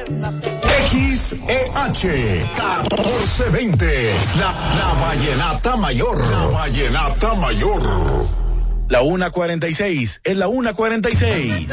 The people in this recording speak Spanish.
XEH 1420, la Vallenata Mayor. La Vallenata Mayor. La 1:46, es la 1:46.